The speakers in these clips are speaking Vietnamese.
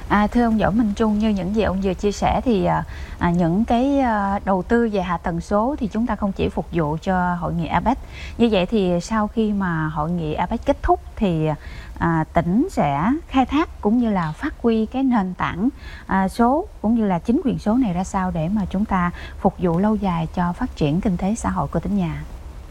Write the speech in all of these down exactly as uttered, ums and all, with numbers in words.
À, thưa ông Võ Minh Trung, như những gì ông vừa chia sẻ thì à, những cái à, đầu tư về hạ tầng số thì chúng ta không chỉ phục vụ cho hội nghị a pếch. Như vậy thì sau khi mà hội nghị a pếch kết thúc thì à, tỉnh sẽ khai thác cũng như là phát huy cái nền tảng à, số cũng như là chính quyền số này ra sao để mà chúng ta phục vụ lâu dài cho phát triển kinh tế xã hội của tỉnh nhà?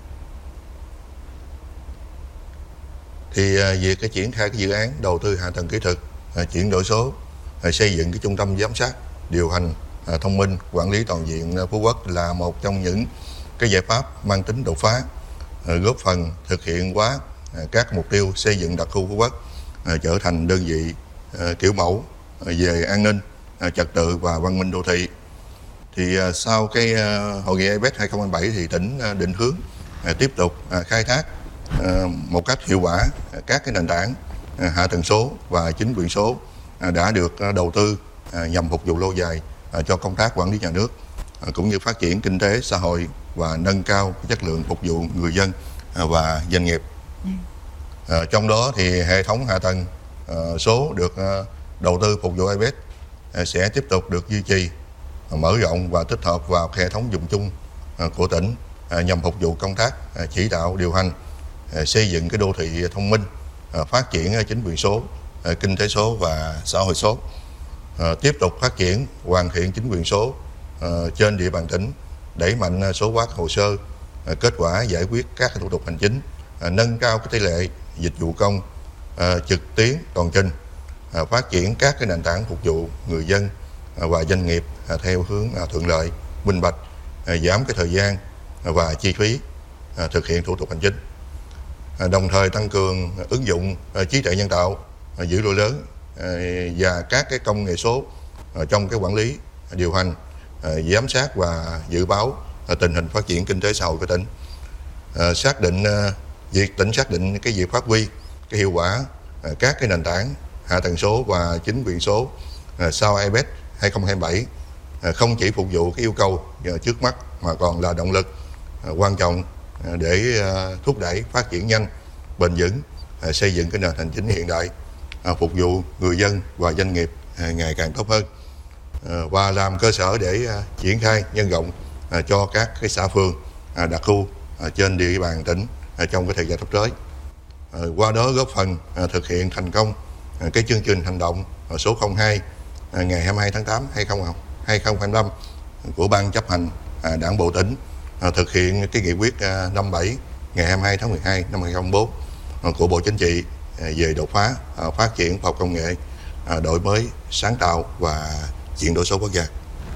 Thì à, việc cái triển khai cái dự án đầu tư hạ tầng kỹ thuật, à, chuyển đổi số, à, xây dựng cái trung tâm giám sát, điều hành à, thông minh, quản lý toàn diện Phú Quốc là một trong những cái giải pháp mang tính đột phá, à, góp phần thực hiện hóa à, các mục tiêu xây dựng đặc khu Phú Quốc à, trở thành đơn vị à, kiểu mẫu à, về an ninh, à, trật tự và văn minh đô thị. Thì à, sau cái à, hội nghị a pếch hai không hai bảy thì tỉnh à, định hướng à, tiếp tục à, khai thác à, một cách hiệu quả à, các cái nền tảng à, hạ tầng số và chính quyền số à, đã được à, đầu tư à, nhằm phục vụ lâu dài à, cho công tác quản lý nhà nước à, cũng như phát triển kinh tế xã hội và nâng cao chất lượng phục vụ người dân à, và doanh nghiệp. À, trong đó thì hệ thống hạ tầng à, số được à, đầu tư phục vụ a pếch à, sẽ tiếp tục được duy trì, mở rộng và tích hợp vào hệ thống dùng chung của tỉnh nhằm phục vụ công tác chỉ đạo điều hành xây dựng cái đô thị thông minh, phát triển chính quyền số, kinh tế số và xã hội số, tiếp tục phát triển hoàn thiện chính quyền số trên địa bàn tỉnh, đẩy mạnh số hóa hồ sơ, kết quả giải quyết các thủ tục hành chính, nâng cao cái tỷ lệ dịch vụ công trực tuyến toàn trình, phát triển các cái nền tảng phục vụ người dân và doanh nghiệp theo hướng thuận lợi, minh bạch, giảm cái thời gian và chi phí thực hiện thủ tục hành chính. Đồng thời tăng cường ứng dụng trí tuệ nhân tạo, dữ liệu lớn và các cái công nghệ số trong cái quản lý, điều hành, giám sát và dự báo tình hình phát triển kinh tế xã hội của tỉnh. Xác định việc tỉnh xác định cái việc phát huy cái hiệu quả các cái nền tảng hạ tầng số và chính quyền số sau a pếch hai không hai bảy không chỉ phục vụ cái yêu cầu trước mắt mà còn là động lực quan trọng để thúc đẩy phát triển nhanh, bền vững, xây dựng cái nền hành chính hiện đại, phục vụ người dân và doanh nghiệp ngày càng tốt hơn và làm cơ sở để triển khai nhân rộng cho các cái xã phường, đặc khu trên địa bàn tỉnh trong cái thời gian sắp tới. Qua đó góp phần thực hiện thành công cái chương trình hành động số không hai ngày hai mươi hai tháng tám năm hai không hai lăm của Ban chấp hành Đảng bộ tỉnh, thực hiện cái nghị quyết năm bảy ngày hai mươi hai tháng mười hai năm hai không hai bốn của Bộ Chính trị về đột phá phát triển khoa học công nghệ, đổi mới sáng tạo và chuyển đổi số quốc gia.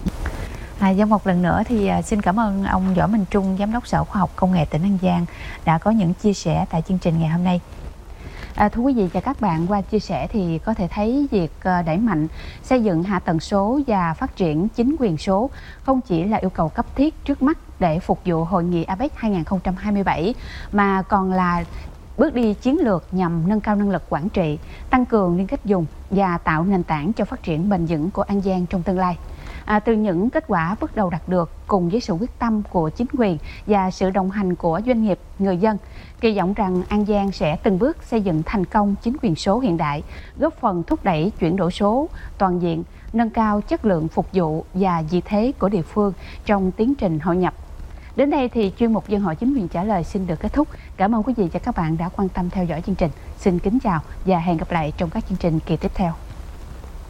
À, và một lần nữa thì à, xin cảm ơn ông Võ Minh Trung, Giám đốc Sở Khoa học Công nghệ tỉnh An Giang đã có những chia sẻ tại chương trình ngày hôm nay. À, thưa quý vị và các bạn, qua chia sẻ thì có thể thấy việc đẩy mạnh xây dựng hạ tầng số và phát triển chính quyền số không chỉ là yêu cầu cấp thiết trước mắt để phục vụ hội nghị a pếch hai không hai bảy mà còn là bước đi chiến lược nhằm nâng cao năng lực quản trị, tăng cường liên kết vùng và tạo nền tảng cho phát triển bền vững của An Giang trong tương lai. À, từ những kết quả bước đầu đạt được cùng với sự quyết tâm của chính quyền và sự đồng hành của doanh nghiệp, người dân, kỳ vọng rằng An Giang sẽ từng bước xây dựng thành công chính quyền số hiện đại, góp phần thúc đẩy chuyển đổi số toàn diện, nâng cao chất lượng phục vụ và vị thế của địa phương trong tiến trình hội nhập. Đến đây thì chuyên mục Dân hỏi chính quyền trả lời xin được kết thúc. Cảm ơn quý vị và các bạn đã quan tâm theo dõi chương trình. Xin kính chào và hẹn gặp lại trong các chương trình kỳ tiếp theo.